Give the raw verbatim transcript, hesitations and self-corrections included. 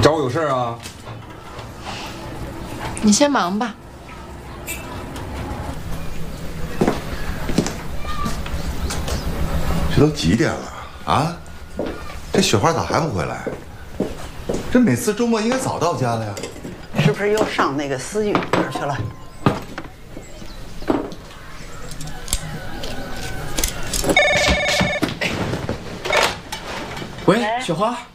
找我有事啊？ 你先忙吧。 这都几点了啊？这雪花咋还不回来？这每次周末应该早到家了呀。 是不是又上那个私语那儿去了？ 喂，雪花。